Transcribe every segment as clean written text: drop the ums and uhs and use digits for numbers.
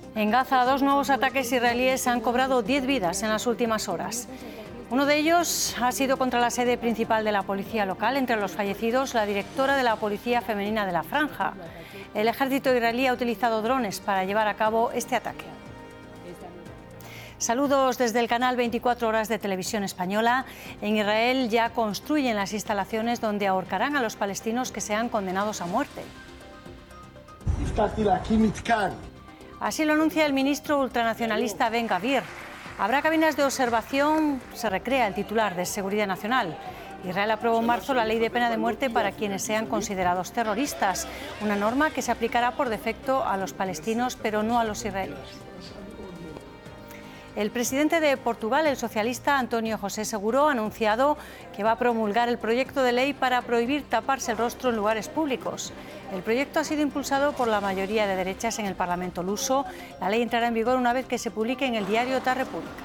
En Gaza, 2 nuevos ataques israelíes han cobrado 10 vidas en las últimas horas. Uno de ellos ha sido contra la sede principal de la policía local. Entre los fallecidos, la directora de la Policía Femenina de la Franja. El ejército israelí ha utilizado drones para llevar a cabo este ataque. Saludos desde el canal 24 Horas de Televisión Española. En Israel ya construyen las instalaciones donde ahorcarán a los palestinos que sean condenados a muerte. Así lo anuncia el ministro ultranacionalista Ben Gvir. Habrá cabinas de observación, se recrea el titular de Seguridad Nacional. Israel aprobó en marzo la ley de pena de muerte para quienes sean considerados terroristas, una norma que se aplicará por defecto a los palestinos, pero no a los israelíes. El presidente de Portugal, el socialista António José Seguro, ha anunciado que va a promulgar el proyecto de ley para prohibir taparse el rostro en lugares públicos. El proyecto ha sido impulsado por la mayoría de derechas en el Parlamento luso. La ley entrará en vigor una vez que se publique en el diario da República.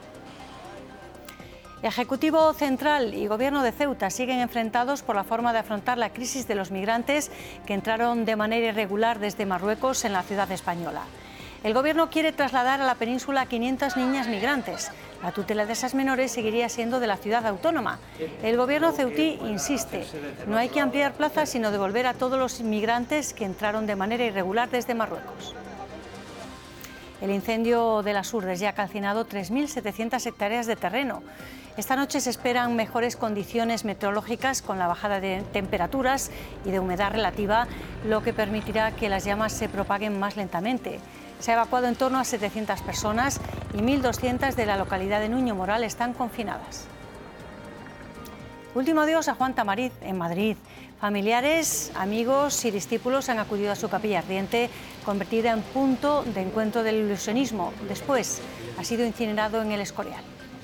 Ejecutivo Central y Gobierno de Ceuta siguen enfrentados por la forma de afrontar la crisis de los migrantes que entraron de manera irregular desde Marruecos en la ciudad española. El Gobierno quiere trasladar a la península a 500 niñas migrantes. La tutela de esas menores seguiría siendo de la ciudad autónoma. El Gobierno ceutí insiste, no hay que ampliar plazas, sino devolver a todos los inmigrantes que entraron de manera irregular desde Marruecos. El incendio de las Urdes ya ha calcinado 3.700 hectáreas de terreno. Esta noche se esperan mejores condiciones meteorológicas con la bajada de temperaturas y de humedad relativa, lo que permitirá que las llamas se propaguen más lentamente. Se ha evacuado en torno a 700 personas y 1.200 de la localidad de Nuño Moral están confinadas. Último adiós a Juan Tamariz en Madrid. Familiares, amigos y discípulos han acudido a su capilla ardiente, convertida en punto de encuentro del ilusionismo. Después ha sido incinerado en el Escorial.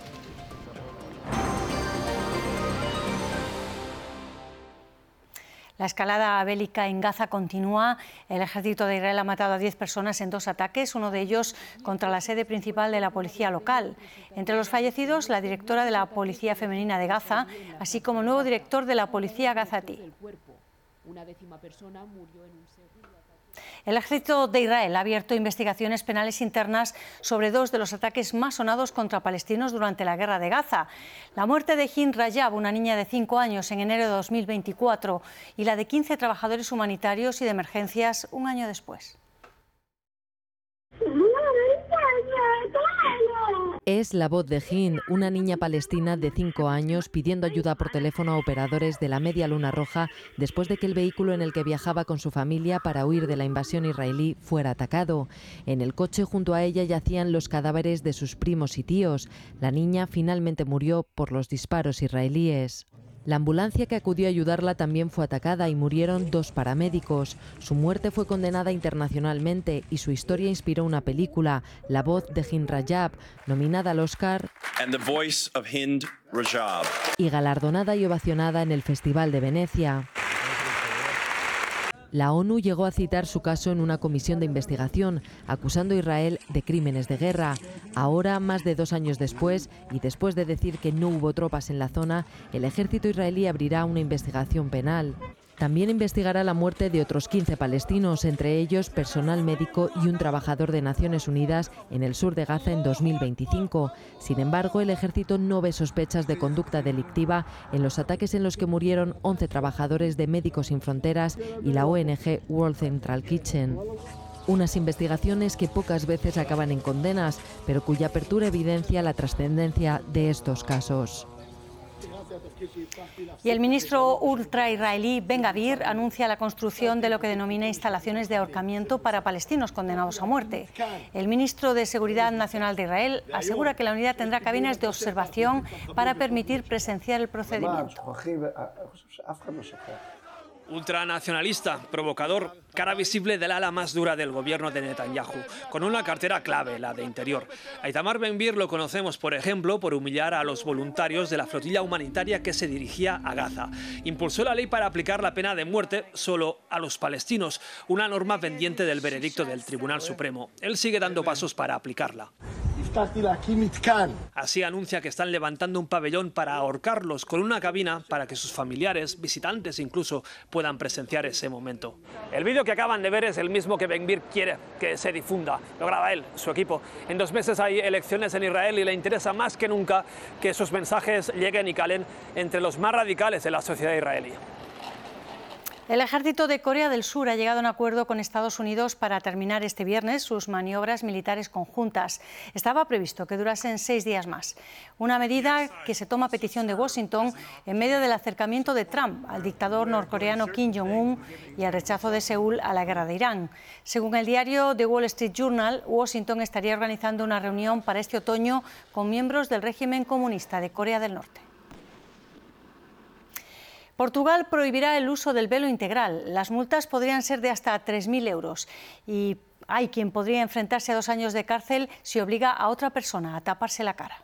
La escalada bélica en Gaza continúa. El ejército de Israel ha matado a 10 personas en 2 ataques, uno de ellos contra la sede principal de la policía local. Entre los fallecidos, la directora de la Policía Femenina de Gaza, así como el nuevo director de la Policía Gazatí. El ejército de Israel ha abierto investigaciones penales internas sobre 2 de los ataques más sonados contra palestinos durante la guerra de Gaza. La muerte de Hind Rajab, una niña de 5 años, en enero de 2024, y la de 15 trabajadores humanitarios y de emergencias un año después. Es la voz de Hind, una niña palestina de 5 años pidiendo ayuda por teléfono a operadores de la Media Luna Roja después de que el vehículo en el que viajaba con su familia para huir de la invasión israelí fuera atacado. En el coche junto a ella yacían los cadáveres de sus primos y tíos. La niña finalmente murió por los disparos israelíes. La ambulancia que acudió a ayudarla también fue atacada y murieron 2 paramédicos. Su muerte fue condenada internacionalmente y su historia inspiró una película, La voz de Hind Rajab, nominada al Oscar y galardonada y ovacionada en el Festival de Venecia. La ONU llegó a citar su caso en una comisión de investigación, acusando a Israel de crímenes de guerra. Ahora, más de 2 años después, y después de decir que no hubo tropas en la zona, el ejército israelí abrirá una investigación penal. También investigará la muerte de otros 15 palestinos, entre ellos personal médico y un trabajador de Naciones Unidas en el sur de Gaza en 2025. Sin embargo, el ejército no ve sospechas de conducta delictiva en los ataques en los que murieron 11 trabajadores de Médicos Sin Fronteras y la ONG World Central Kitchen. Unas investigaciones que pocas veces acaban en condenas, pero cuya apertura evidencia la trascendencia de estos casos. Y el ministro ultra-israelí Ben Gvir anuncia la construcción de lo que denomina instalaciones de ahorcamiento para palestinos condenados a muerte. El ministro de Seguridad Nacional de Israel asegura que la unidad tendrá cabinas de observación para permitir presenciar el procedimiento. Ultranacionalista, provocador, cara visible del ala más dura del gobierno de Netanyahu, con una cartera clave, la de Interior. A Itamar Ben-Gvir lo conocemos, por ejemplo, por humillar a los voluntarios de la flotilla humanitaria que se dirigía a Gaza. Impulsó la ley para aplicar la pena de muerte solo a los palestinos, una norma pendiente del veredicto del Tribunal Supremo. Él sigue dando pasos para aplicarla. Así anuncia que están levantando un pabellón para ahorcarlos con una cabina para que sus familiares, visitantes incluso, puedan presenciar ese momento. El vídeo que acaban de ver es el mismo que Ben-Gvir quiere que se difunda. Lo graba él, su equipo. En 2 meses hay elecciones en Israel y le interesa más que nunca que sus mensajes lleguen y calen entre los más radicales de la sociedad israelí. El ejército de Corea del Sur ha llegado a un acuerdo con Estados Unidos para terminar este viernes sus maniobras militares conjuntas. Estaba previsto que durasen 6 días más. Una medida que se toma a petición de Washington en medio del acercamiento de Trump al dictador norcoreano Kim Jong-un y el rechazo de Seúl a la guerra de Irán. Según el diario The Wall Street Journal, Washington estaría organizando una reunión para este otoño con miembros del régimen comunista de Corea del Norte. Portugal prohibirá el uso del velo integral. Las multas podrían ser de hasta 3.000 euros y hay quien podría enfrentarse a 2 años de cárcel si obliga a otra persona a taparse la cara.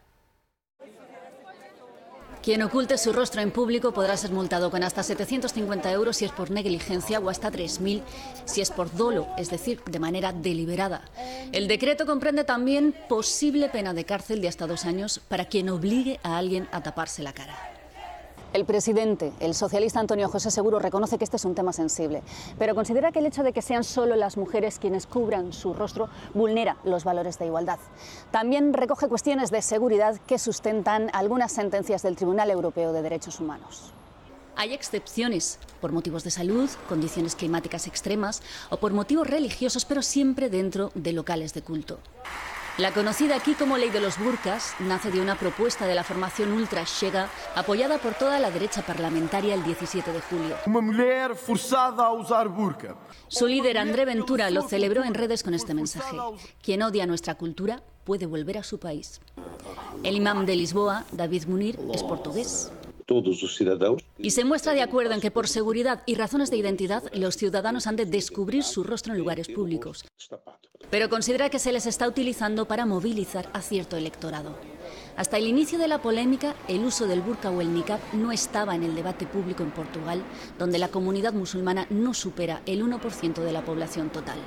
Quien oculte su rostro en público podrá ser multado con hasta 750 euros si es por negligencia o hasta 3.000 si es por dolo, es decir, de manera deliberada. El decreto comprende también posible pena de cárcel de hasta 2 años para quien obligue a alguien a taparse la cara. El presidente, el socialista Antonio José Seguro, reconoce que este es un tema sensible, pero considera que el hecho de que sean solo las mujeres quienes cubran su rostro vulnera los valores de igualdad. También recoge cuestiones de seguridad que sustentan algunas sentencias del Tribunal Europeo de Derechos Humanos. Hay excepciones por motivos de salud, condiciones climáticas extremas o por motivos religiosos, pero siempre dentro de locales de culto. La conocida aquí como Ley de los Burkas nace de una propuesta de la formación Ultra Chega, apoyada por toda la derecha parlamentaria el 17 de julio. Una mujer forzada a usar burka. Su líder, André Ventura, lo celebró en redes con este mensaje: quien odia nuestra cultura puede volver a su país. El imam de Lisboa, David Munir, es portugués. Todos los ciudadanos. Y se muestra de acuerdo en que por seguridad y razones de identidad los ciudadanos han de descubrir su rostro en lugares públicos. Pero considera que se les está utilizando para movilizar a cierto electorado. Hasta el inicio de la polémica, el uso del burka o el niqab no estaba en el debate público en Portugal, donde la comunidad musulmana no supera el 1% de la población total.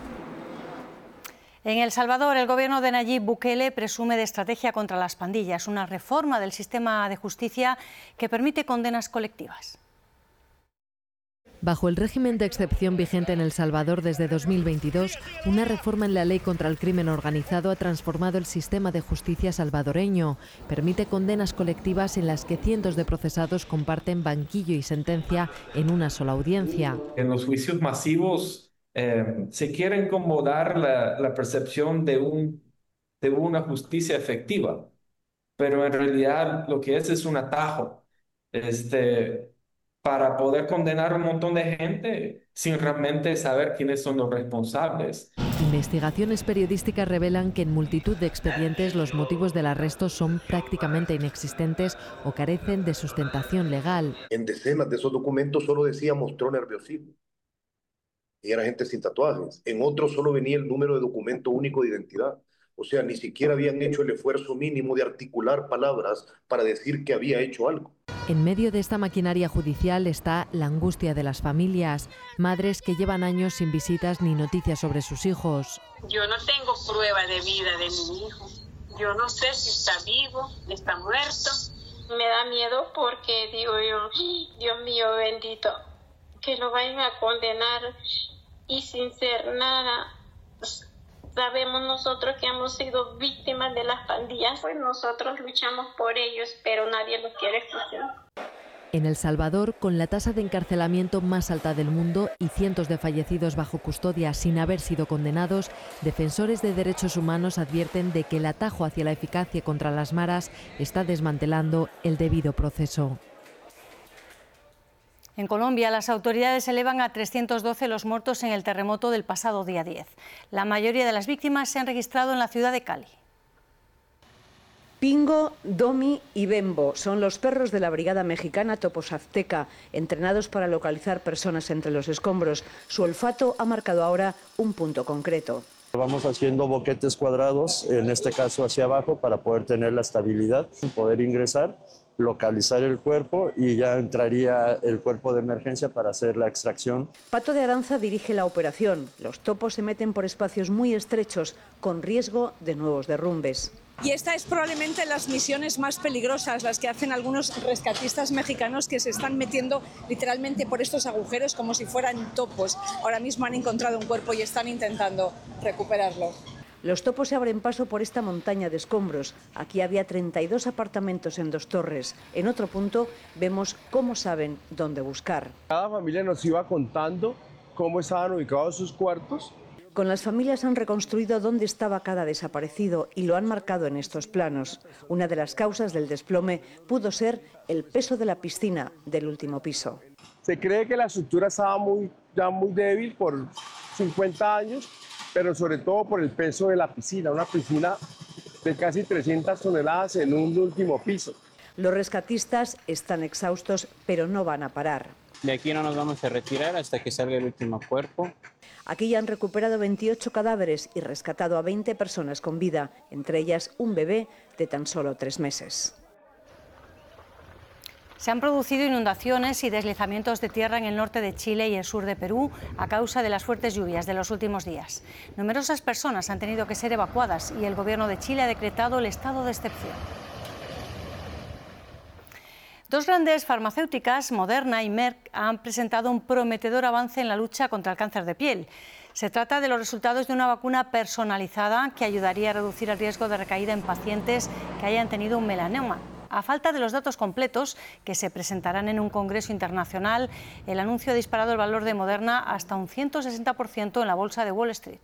En El Salvador, el gobierno de Nayib Bukele presume de estrategia contra las pandillas, una reforma del sistema de justicia que permite condenas colectivas. Bajo el régimen de excepción vigente en El Salvador desde 2022, una reforma en la ley contra el crimen organizado ha transformado el sistema de justicia salvadoreño. Permite condenas colectivas en las que cientos de procesados comparten banquillo y sentencia en una sola audiencia. En los juicios masivos se quiere como dar la percepción de una justicia efectiva, pero en realidad lo que es un atajo para poder condenar a un montón de gente sin realmente saber quiénes son los responsables. Investigaciones periodísticas revelan que en multitud de expedientes los motivos del arresto son prácticamente inexistentes o carecen de sustentación legal. En decenas de esos documentos solo decía mostró nerviosismo. Y era gente sin tatuajes. En otros solo venía el número de documento único de identidad. O sea, ni siquiera habían hecho el esfuerzo mínimo de articular palabras para decir que había hecho algo. En medio de esta maquinaria judicial está la angustia de las familias, madres que llevan años sin visitas ni noticias sobre sus hijos. Yo no tengo prueba de vida de mi hijo. Yo no sé si está vivo, está muerto. Me da miedo porque digo yo, Dios mío bendito, que lo vayan a condenar y sin ser nada. Sabemos nosotros que hemos sido víctimas de las pandillas, pues nosotros luchamos por ellos, pero nadie los quiere escuchar. En El Salvador, con la tasa de encarcelamiento más alta del mundo y cientos de fallecidos bajo custodia sin haber sido condenados, defensores de derechos humanos advierten de que el atajo hacia la eficacia contra las maras está desmantelando el debido proceso. En Colombia, las autoridades elevan a 312 los muertos en el terremoto del pasado día 10. La mayoría de las víctimas se han registrado en la ciudad de Cali. Pingo, Domi y Bembo son los perros de la Brigada Mexicana Topos Azteca, entrenados para localizar personas entre los escombros. Su olfato ha marcado ahora un punto concreto. Vamos haciendo boquetes cuadrados, en este caso hacia abajo, para poder tener la estabilidad, poder ingresar localizar el cuerpo y ya entraría el cuerpo de emergencia para hacer la extracción. Pato de Aranza dirige la operación. Los topos se meten por espacios muy estrechos, con riesgo de nuevos derrumbes. Y esta es probablemente las misiones más peligrosas, las que hacen algunos rescatistas mexicanos que se están metiendo literalmente por estos agujeros como si fueran topos. Ahora mismo han encontrado un cuerpo y están intentando recuperarlo. Los topos se abren paso por esta montaña de escombros. Aquí había 32 apartamentos en 2 torres. En otro punto vemos cómo saben dónde buscar. Cada familia nos iba contando cómo estaban ubicados sus cuartos. Con las familias han reconstruido dónde estaba cada desaparecido y lo han marcado en estos planos. Una de las causas del desplome pudo ser el peso de la piscina del último piso. Se cree que la estructura estaba ya muy débil por 50 años, pero sobre todo por el peso de la piscina, una piscina de casi 300 toneladas en un último piso. Los rescatistas están exhaustos, pero no van a parar. De aquí no nos vamos a retirar hasta que salga el último cuerpo. Aquí ya han recuperado 28 cadáveres y rescatado a 20 personas con vida, entre ellas un bebé de tan solo 3 meses. Se han producido inundaciones y deslizamientos de tierra en el norte de Chile y el sur de Perú a causa de las fuertes lluvias de los últimos días. Numerosas personas han tenido que ser evacuadas y el gobierno de Chile ha decretado el estado de excepción. Dos grandes farmacéuticas, Moderna y Merck, han presentado un prometedor avance en la lucha contra el cáncer de piel. Se trata de los resultados de una vacuna personalizada que ayudaría a reducir el riesgo de recaída en pacientes que hayan tenido un melanoma. A falta de los datos completos, que se presentarán en un congreso internacional, el anuncio ha disparado el valor de Moderna hasta un 160% en la bolsa de Wall Street.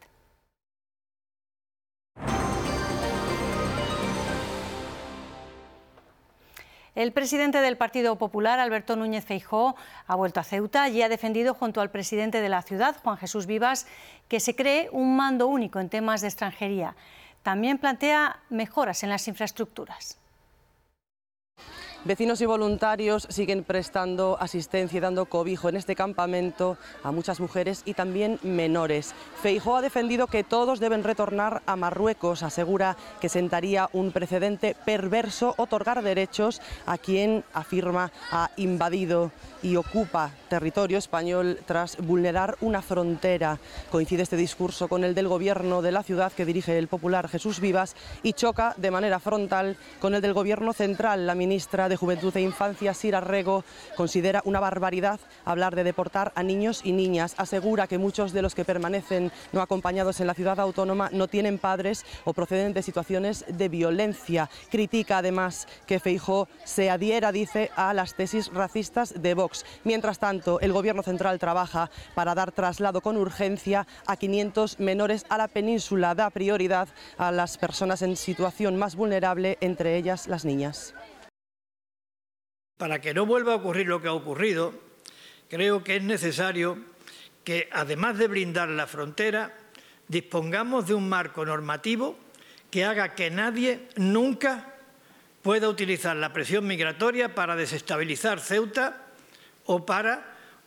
El presidente del Partido Popular, Alberto Núñez Feijóo, ha vuelto a Ceuta y ha defendido junto al presidente de la ciudad, Juan Jesús Vivas, que se cree un mando único en temas de extranjería. También plantea mejoras en las infraestructuras. Vecinos y voluntarios siguen prestando asistencia y dando cobijo en este campamento a muchas mujeres y también menores. Feijóo ha defendido que todos deben retornar a Marruecos. Asegura que sentaría un precedente perverso otorgar derechos a quien afirma ha invadido y ocupa territorio español tras vulnerar una frontera. Coincide este discurso con el del gobierno de la ciudad que dirige el popular Jesús Vivas y choca de manera frontal con el del gobierno central. La ministra de Juventud e Infancia, Sira Rego, considera una barbaridad hablar de deportar a niños y niñas. Asegura que muchos de los que permanecen no acompañados en la ciudad autónoma no tienen padres o proceden de situaciones de violencia. Critica además que Feijóo se adhiera, dice, a las tesis racistas de Vox. Mientras tanto, el gobierno central trabaja para dar traslado con urgencia a 500 menores a la península. Da prioridad a las personas en situación más vulnerable, entre ellas las niñas. Para que no vuelva a ocurrir lo que ha ocurrido, creo que es necesario que, además de blindar la frontera, dispongamos de un marco normativo que haga que nadie nunca pueda utilizar la presión migratoria para desestabilizar Ceuta o para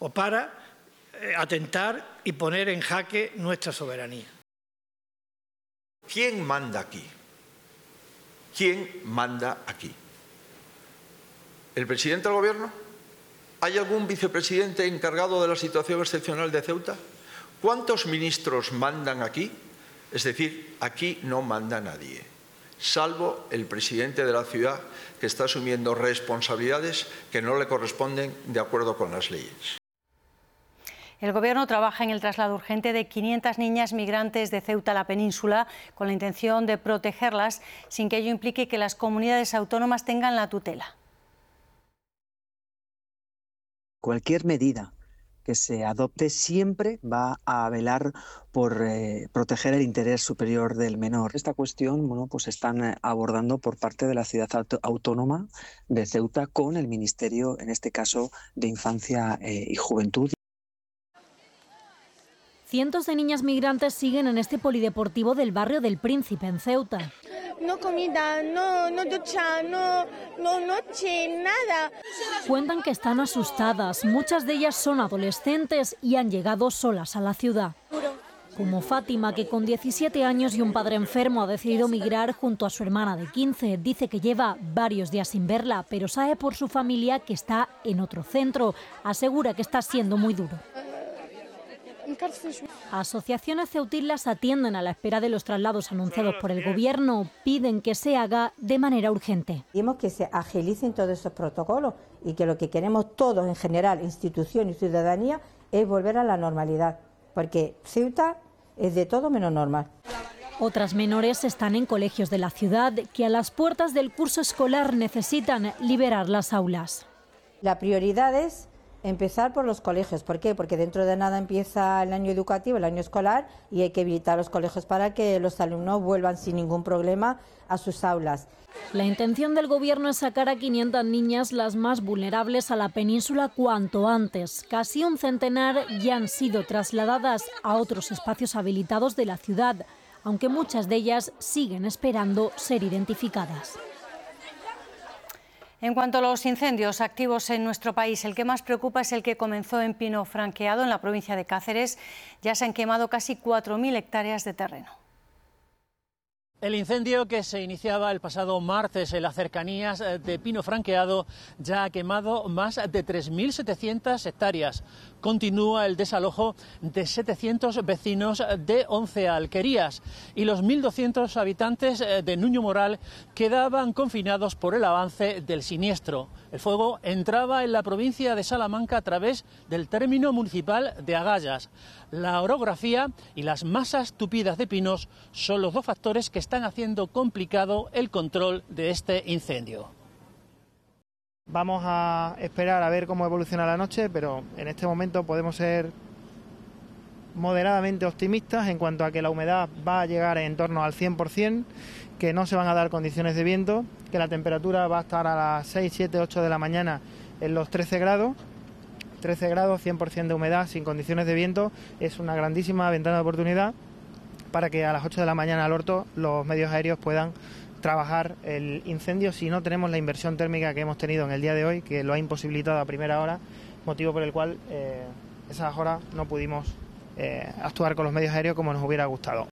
atentar y poner en jaque nuestra soberanía. ¿Quién manda aquí? ¿Quién manda aquí? ¿El presidente del gobierno? ¿Hay algún vicepresidente encargado de la situación excepcional de Ceuta? ¿Cuántos ministros mandan aquí? Es decir, aquí no manda nadie, salvo el presidente de la ciudad, que está asumiendo responsabilidades que no le corresponden de acuerdo con las leyes. El Gobierno trabaja en el traslado urgente de 500 niñas migrantes de Ceuta a la península con la intención de protegerlas sin que ello implique que las comunidades autónomas tengan la tutela. Cualquier medida que se adopte siempre va a velar por proteger el interés superior del menor. Esta cuestión, pues están abordando por parte de la ciudad autónoma de Ceuta con el Ministerio, en este caso, de Infancia y Juventud. Cientos de niñas migrantes siguen en este polideportivo del barrio del Príncipe, en Ceuta. No comida, no ducha, no noche, nada. Cuentan que están asustadas. Muchas de ellas son adolescentes y han llegado solas a la ciudad. Como Fátima, que con 17 años y un padre enfermo ha decidido migrar junto a su hermana de 15. Dice que lleva varios días sin verla, pero sabe por su familia que está en otro centro. Asegura que está siendo muy duro. Asociaciones ceutíes las atienden a la espera de los traslados anunciados por el Gobierno. Piden que se haga de manera urgente. Pedimos que se agilicen todos esos protocolos y que lo que queremos todos en general, institución y ciudadanía, es volver a la normalidad. Porque Ceuta es de todo menos normal. Otras menores están en colegios de la ciudad que a las puertas del curso escolar necesitan liberar las aulas. La prioridad es empezar por los colegios. ¿Por qué? Porque dentro de nada empieza el año educativo, el año escolar, y hay que habilitar los colegios para que los alumnos vuelvan sin ningún problema a sus aulas. La intención del Gobierno es sacar a 500 niñas, las más vulnerables, a la península cuanto antes. Casi un centenar ya han sido trasladadas a otros espacios habilitados de la ciudad, aunque muchas de ellas siguen esperando ser identificadas. En cuanto a los incendios activos en nuestro país, el que más preocupa es el que comenzó en Pino Franqueado, en la provincia de Cáceres. Ya se han quemado casi 4.000 hectáreas de terreno. El incendio, que se iniciaba el pasado martes en las cercanías de Pino Franqueado, ya ha quemado más de 3.700 hectáreas. Continúa el desalojo de 700 vecinos de 11 alquerías y los 1.200 habitantes de Nuño Moral quedaban confinados por el avance del siniestro. El fuego entraba en la provincia de Salamanca a través del término municipal de Agallas. La orografía y las masas tupidas de pinos son los dos factores que están haciendo complicado el control de este incendio. Vamos a esperar a ver cómo evoluciona la noche, pero en este momento podemos ser moderadamente optimistas en cuanto a que la humedad va a llegar en torno al 100%, que no se van a dar condiciones de viento, que la temperatura va a estar a las 6, 7, 8 de la mañana en los 13 grados. 13 grados, 100% de humedad, sin condiciones de viento, es una grandísima ventana de oportunidad para que a las 8 de la mañana al orto los medios aéreos puedan trabajar el incendio si no tenemos la inversión térmica que hemos tenido en el día de hoy, que lo ha imposibilitado a primera hora, motivo por el cual esas horas no pudimos actuar con los medios aéreos como nos hubiera gustado.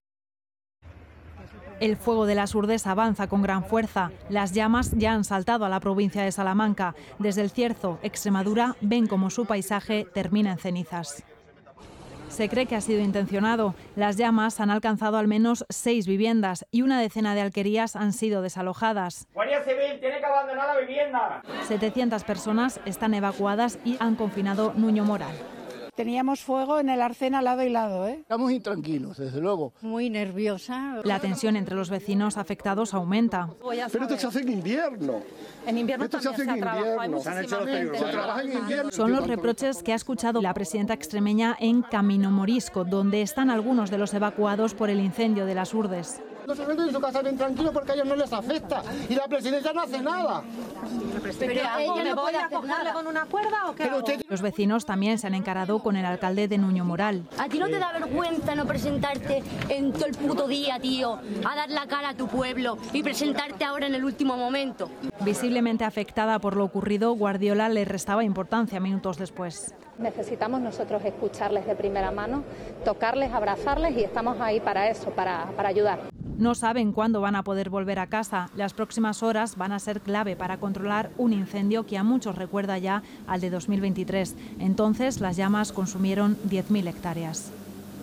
El fuego de las Urdes avanza con gran fuerza. Las llamas ya han saltado a la provincia de Salamanca. Desde el Cierzo, Extremadura, ven como su paisaje termina en cenizas. Se cree que ha sido intencionado. Las llamas han alcanzado al menos 6 viviendas y una decena de alquerías han sido desalojadas. Guardia Civil, tiene que abandonar la vivienda. 700 personas están evacuadas y han confinado Nuño Moral. Teníamos fuego en el arcén al lado y lado, ¿eh? Estamos intranquilos, desde luego. Muy nerviosa. La tensión entre los vecinos afectados aumenta. Pero esto se hace en invierno. En invierno esto también se trabaja en invierno. Se trabaja en invierno. Son los reproches que ha escuchado la presidenta extremeña en Camino Morisco, donde están algunos de los evacuados por el incendio de las Urdes. No se venden en su casa bien tranquilos porque a ellos no les afecta y la presidencia no hace nada. Pero ella no puede cogerle con una cuerda o qué hago? Los vecinos también se han encarado con el alcalde de Nuño Moral. ¿A ti no te da vergüenza no presentarte en todo el puto día, tío, a dar la cara a tu pueblo y presentarte ahora en el último momento? Visiblemente afectada por lo ocurrido, Guardiola le restaba importancia minutos después. Necesitamos nosotros escucharles de primera mano, tocarles, abrazarles y estamos ahí para eso, para ayudar. No saben cuándo van a poder volver a casa. Las próximas horas van a ser clave para controlar un incendio que a muchos recuerda ya al de 2023. Entonces las llamas consumieron 10.000 hectáreas.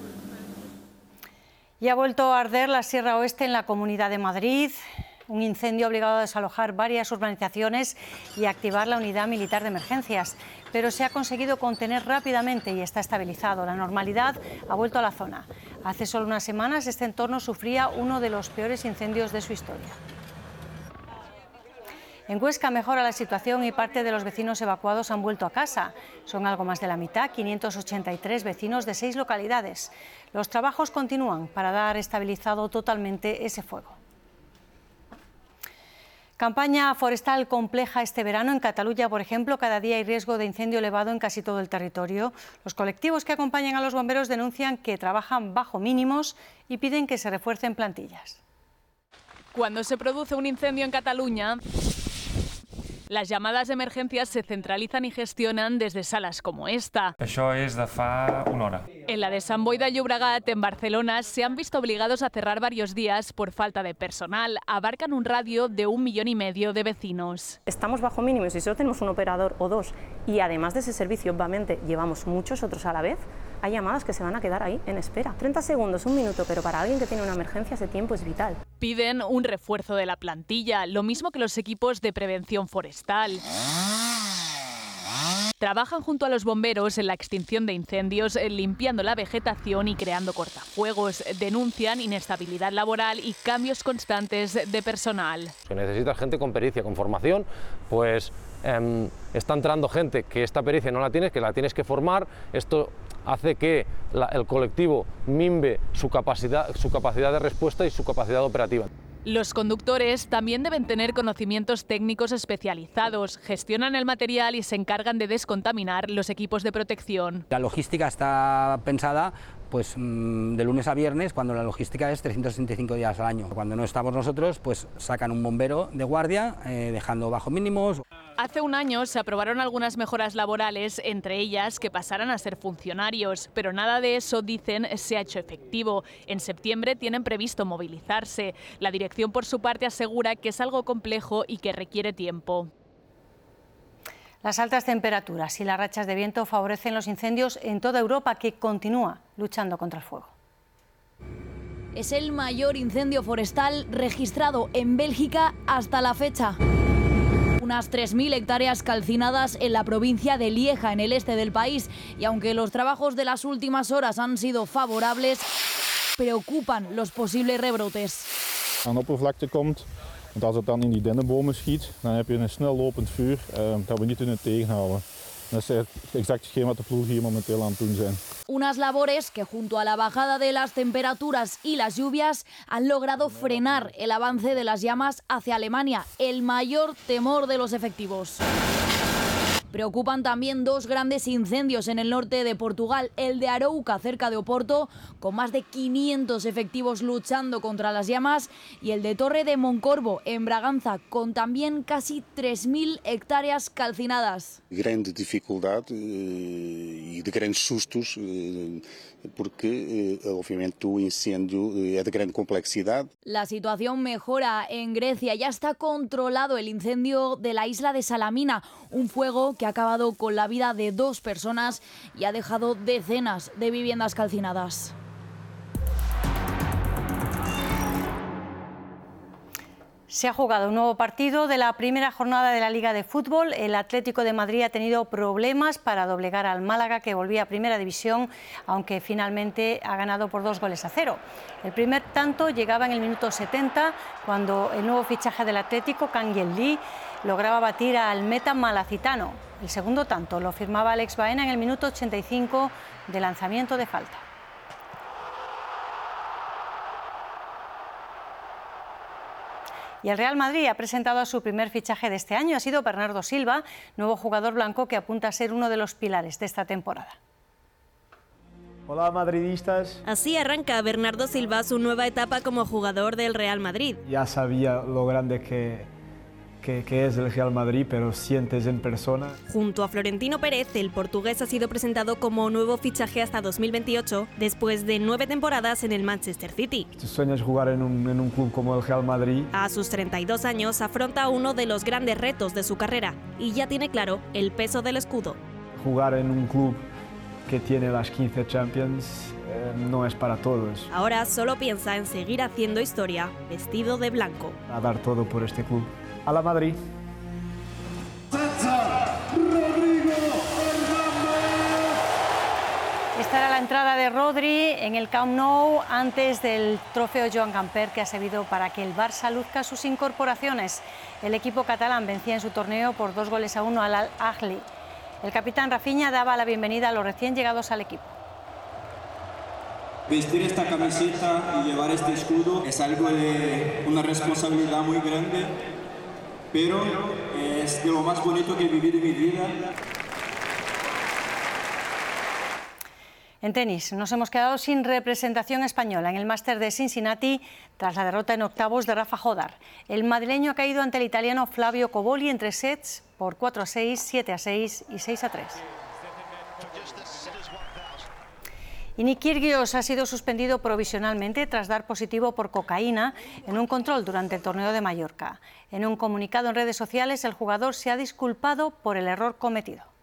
Y ha vuelto a arder la Sierra Oeste en la Comunidad de Madrid. Un incendio ha obligado a desalojar varias urbanizaciones y a activar la unidad militar de emergencias. Pero se ha conseguido contener rápidamente y está estabilizado. La normalidad ha vuelto a la zona. Hace solo unas semanas este entorno sufría uno de los peores incendios de su historia. En Huesca mejora la situación y parte de los vecinos evacuados han vuelto a casa. Son algo más de la mitad, 583 vecinos de 6 localidades. Los trabajos continúan para dar estabilizado totalmente ese fuego. Campaña forestal compleja este verano. En Cataluña, por ejemplo, cada día hay riesgo de incendio elevado en casi todo el territorio. Los colectivos que acompañan a los bomberos denuncian que trabajan bajo mínimos y piden que se refuercen plantillas. Cuando se produce un incendio en Cataluña, Las llamadas de emergencias se centralizan y gestionan desde salas como esta. Això és de fa una hora. En la de Sant Boi de Llobregat, en Barcelona, se han visto obligados a cerrar varios días por falta de personal. Abarcan un radio de 1,5 millones de vecinos. Estamos bajo mínimos y solo tenemos un operador o dos, y además de ese servicio, obviamente, llevamos muchos otros a la vez. Hay llamadas que se van a quedar ahí en espera. 30 segundos, 1 minuto, pero para alguien que tiene una emergencia ese tiempo es vital. Piden un refuerzo de la plantilla, lo mismo que los equipos de prevención forestal. Trabajan junto a los bomberos en la extinción de incendios, limpiando la vegetación y creando cortafuegos. Denuncian inestabilidad laboral y cambios constantes de personal. Si necesitas gente con pericia, con formación, pues está entrando gente que esta pericia no la tienes, que la tienes que formar. Esto hace que el colectivo mimbe su capacidad de respuesta y su capacidad operativa. Los conductores también deben tener conocimientos técnicos especializados, gestionan el material y se encargan de descontaminar los equipos de protección. La logística está pensada pues de lunes a viernes, cuando la logística es 365 días al año. Cuando no estamos nosotros, pues sacan un bombero de guardia, dejando bajo mínimos. Hace un año se aprobaron algunas mejoras laborales, entre ellas que pasaran a ser funcionarios, pero nada de eso, dicen, se ha hecho efectivo. En septiembre tienen previsto movilizarse. La dirección, por su parte, asegura que es algo complejo y que requiere tiempo. Las altas temperaturas y las rachas de viento favorecen los incendios en toda Europa, que continúa luchando contra el fuego. Es el mayor incendio forestal registrado en Bélgica hasta la fecha. Unas 3.000 hectáreas calcinadas en la provincia de Lieja, en el este del país. Y aunque los trabajos de las últimas horas han sido favorables, preocupan los posibles rebrotes. Aan de oppervlakte komt, want als het dan in die dennenbomen schiet, dan heb je een snel lopend vuur dat we niet kunnen tegenhouden. Dat is exact hetgeen wat de ploegen hier momenteel aan het doen zijn. Unas labores que, junto a la bajada de las temperaturas y las lluvias, han logrado frenar el avance de las llamas hacia Alemania, el mayor temor de los efectivos. Preocupan también dos grandes incendios en el norte de Portugal, el de Arouca, cerca de Oporto, con más de 500 efectivos luchando contra las llamas, y el de Torre de Moncorvo, en Braganza, con también casi 3.000 hectáreas calcinadas. Grande dificuldad y de grandes sustos, porque obviamente o incêndio é de grande complexidad. La situación mejora en Grecia. Ya está controlado el incendio de la isla de Salamina, un fuego que ha acabado con la vida de 2 personas y ha dejado decenas de viviendas calcinadas. Se ha jugado un nuevo partido de la primera jornada de la Liga de Fútbol. El Atlético de Madrid ha tenido problemas para doblegar al Málaga, que volvía a Primera División, aunque finalmente ha ganado por 2-0. El primer tanto llegaba en el minuto 70, cuando el nuevo fichaje del Atlético, Kangin Lee, lograba batir al meta malacitano. El segundo tanto lo firmaba Alex Baena en el minuto 85 de lanzamiento de falta. Y el Real Madrid ha presentado a su primer fichaje de este año. Ha sido Bernardo Silva, nuevo jugador blanco que apunta a ser uno de los pilares de esta temporada. Hola madridistas. Así arranca Bernardo Silva su nueva etapa como jugador del Real Madrid. Ya sabía lo grande que es el Real Madrid, pero sientes en persona. Junto a Florentino Pérez, el portugués ha sido presentado como nuevo fichaje hasta 2028, después de 9 temporadas en el Manchester City. Si sueñas jugar en un club como el Real Madrid. A sus 32 años afronta uno de los grandes retos de su carrera y ya tiene claro el peso del escudo. Jugar en un club que tiene las 15 Champions no es para todos. Ahora solo piensa en seguir haciendo historia vestido de blanco. A dar todo por este club. A la Madrid. Esta era la entrada de Rodri en el Camp Nou antes del trofeo Joan Gamper, que ha servido para que el Barça luzca sus incorporaciones. El equipo catalán vencía en su torneo por 2-1 al Al-Ahly. El capitán Rafinha daba la bienvenida a los recién llegados al equipo. Vestir esta camiseta y llevar este escudo es algo de una responsabilidad muy grande, pero es de lo más bonito que he vivido en mi vida. En tenis, nos hemos quedado sin representación española en el Máster de Cincinnati tras la derrota en octavos de Rafa Jodar. El madrileño ha caído ante el italiano Flavio Cobolli en 3 sets por 4-6, 7-6 y 6-3. Y Nick Kyrgios ha sido suspendido provisionalmente tras dar positivo por cocaína en un control durante el torneo de Mallorca. En un comunicado en redes sociales, el jugador se ha disculpado por el error cometido.